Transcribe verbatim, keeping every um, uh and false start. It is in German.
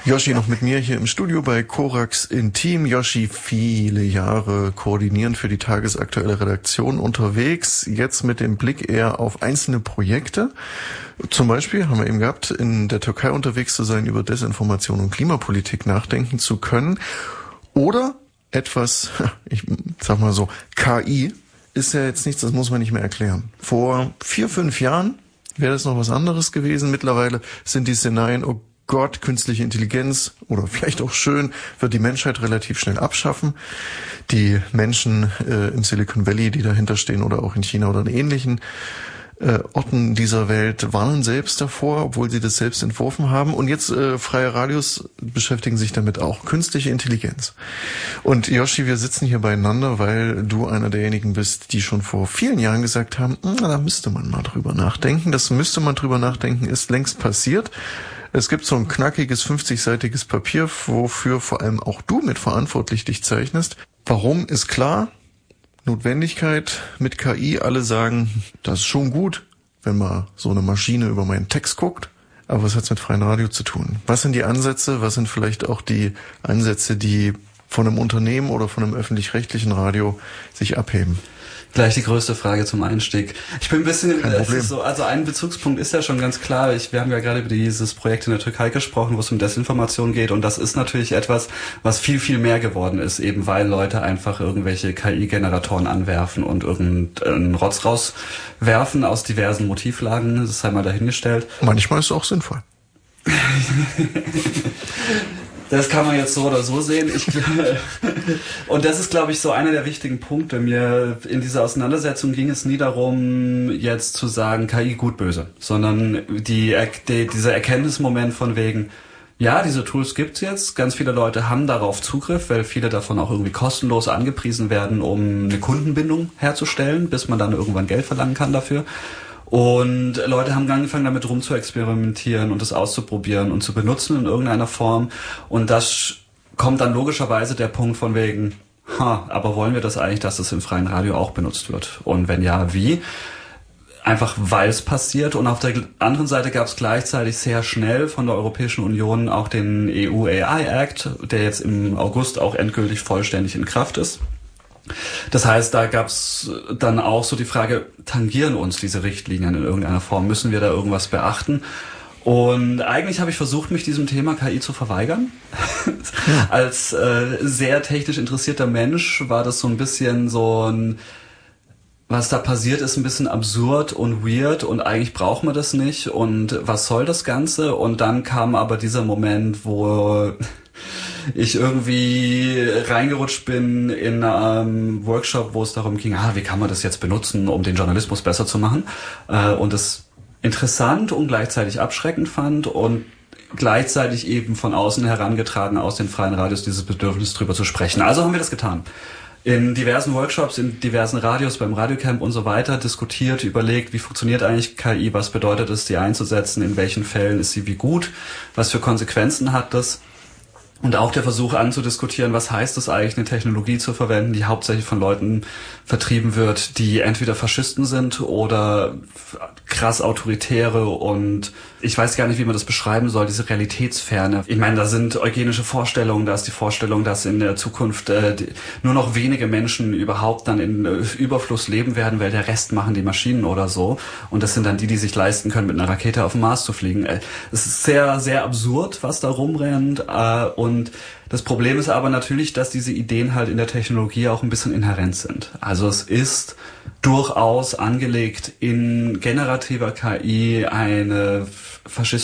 Yoshi noch mit mir hier im Studio bei Korax Intim. Yoshi, viele Jahre koordinierend für die tagesaktuelle Redaktion unterwegs, jetzt mit dem Blick eher auf einzelne Projekte. Zum Beispiel haben wir eben gehabt, in der Türkei unterwegs zu sein, über Desinformation und Klimapolitik nachdenken zu können. Oder etwas, ich sag mal so, K I ist ja jetzt nichts, das muss man nicht mehr erklären. Vor vier, fünf Jahren wäre das noch was anderes gewesen. Mittlerweile sind die Szenarien, oh Gott, künstliche Intelligenz oder vielleicht auch schön, wird die Menschheit relativ schnell abschaffen. Die Menschen äh, im Silicon Valley, die dahinter stehen oder auch in China oder in ähnlichen äh, Orten dieser Welt, warnen selbst davor, obwohl sie das selbst entworfen haben. Und jetzt äh, freie Radios beschäftigen sich damit auch. Künstliche Intelligenz. Und Yoshi, wir sitzen hier beieinander, weil du einer derjenigen bist, die schon vor vielen Jahren gesagt haben, na, da müsste man mal drüber nachdenken. Das müsste man drüber nachdenken, ist längst passiert. Es gibt so ein knackiges fünfzigseitiges Papier, wofür vor allem auch du mitverantwortlich dich zeichnest. Warum ist klar? Notwendigkeit mit K I. Alle sagen, das ist schon gut, wenn mal so eine Maschine über meinen Text guckt. Aber was hat's mit freiem Radio zu tun? Was sind die Ansätze? Was sind vielleicht auch die Ansätze, die von einem Unternehmen oder von einem öffentlich-rechtlichen Radio sich abheben? Gleich die größte Frage zum Einstieg. Ich bin ein bisschen, Kein Problem. so, also ein Bezugspunkt ist ja schon ganz klar. Ich, wir haben ja gerade über dieses Projekt in der Türkei gesprochen, wo es um Desinformation geht. Und das ist natürlich etwas, was viel, viel mehr geworden ist, eben weil Leute einfach irgendwelche K I-Generatoren anwerfen und irgendeinen Rotz rauswerfen aus diversen Motivlagen. Das ist einmal dahingestellt. Manchmal ist es auch sinnvoll. Das kann man jetzt so oder so sehen. Ich, und das ist, glaube ich, so einer der wichtigen Punkte. Mir in dieser Auseinandersetzung ging es nie darum, jetzt zu sagen, K I gut, böse, sondern die, die, dieser Erkenntnismoment von wegen, ja, diese Tools gibt's jetzt. Ganz viele Leute haben darauf Zugriff, weil viele davon auch irgendwie kostenlos angepriesen werden, um eine Kundenbindung herzustellen, bis man dann irgendwann Geld verlangen kann dafür. Und Leute haben angefangen, damit rum zu experimentieren und das auszuprobieren und zu benutzen in irgendeiner Form. Und das kommt dann logischerweise der Punkt von wegen, ha, aber wollen wir das eigentlich, dass das im freien Radio auch benutzt wird? Und wenn ja, wie? Einfach weil es passiert. Und auf der anderen Seite gab es gleichzeitig sehr schnell von der Europäischen Union auch den E U A I Act, der jetzt im August auch endgültig vollständig in Kraft ist. Das heißt, da gab's dann auch so die Frage, tangieren uns diese Richtlinien in irgendeiner Form? Müssen wir da irgendwas beachten? Und eigentlich habe ich versucht, mich diesem Thema K I zu verweigern. Ja. Als äh, sehr technisch interessierter Mensch war das so ein bisschen so ein, was da passiert, ist ein bisschen absurd und weird und eigentlich braucht man das nicht und was soll das Ganze? Und dann kam aber dieser Moment, wo ich irgendwie reingerutscht bin in einem Workshop, wo es darum ging, ah, wie kann man das jetzt benutzen, um den Journalismus besser zu machen, äh, und es interessant und gleichzeitig abschreckend fand und gleichzeitig eben von außen herangetragen aus den freien Radios dieses Bedürfnis drüber zu sprechen. Also haben wir das getan. In diversen Workshops, in diversen Radios, beim Radiocamp und so weiter diskutiert, überlegt, wie funktioniert eigentlich K I, was bedeutet es, die einzusetzen, in welchen Fällen ist sie wie gut, was für Konsequenzen hat das. Und auch der Versuch anzudiskutieren, was heißt es eigentlich, eine Technologie zu verwenden, die hauptsächlich von Leuten vertrieben wird, die entweder Faschisten sind oder krass autoritäre und ich weiß gar nicht, wie man das beschreiben soll, diese Realitätsferne. Ich meine, da sind eugenische Vorstellungen, da ist die Vorstellung, dass in der Zukunft äh, die, nur noch wenige Menschen überhaupt dann in äh, Überfluss leben werden, weil der Rest machen die Maschinen oder so. Und das sind dann die, die sich leisten können, mit einer Rakete auf den Mars zu fliegen. Äh, es ist sehr, sehr absurd, was da rumrennt. Äh, und das Problem ist aber natürlich, dass diese Ideen halt in der Technologie auch ein bisschen inhärent sind. Also es ist durchaus angelegt in generativer K I eine faschistische